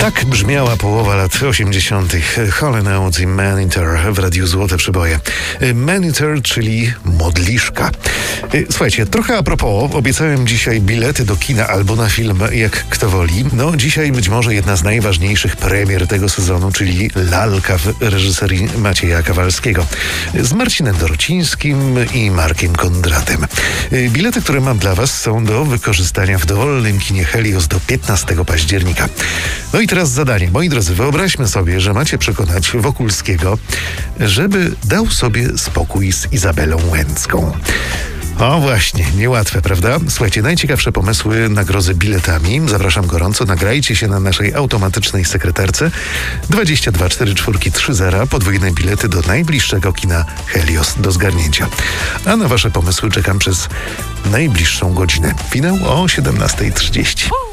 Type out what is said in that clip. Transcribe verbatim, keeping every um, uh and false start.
Tak brzmiała połowa lat osiemdziesiątych. Hall and Oates i Maneater w Radiu Złote Przyboje. Maneater, czyli modliszka. Słuchajcie, trochę a propos, obiecałem dzisiaj bilety do kina albo na film, jak kto woli. No, dzisiaj być może jedna z najważniejszych premier tego sezonu, czyli Lalka w reżyserii Macieja Kawalskiego. Z Marcinem Dorocińskim i Markiem Kondratem. Bilety, które mam dla was, są do wykorzystania w dowolnym kinie Helios do piętnastego października. No i teraz zadanie. Moi drodzy, wyobraźmy sobie, że macie przekonać Wokulskiego, żeby dał sobie spokój z Izabelą Łęcką. O właśnie, niełatwe, prawda? Słuchajcie, najciekawsze pomysły, nagrody biletami. Zapraszam gorąco, nagrajcie się na naszej automatycznej sekretarce dwadzieścia dwa czterdzieści cztery trzydzieści, podwójne bilety do najbliższego kina Helios do zgarnięcia. A na wasze pomysły czekam przez najbliższą godzinę. Finał o siedemnasta trzydzieści.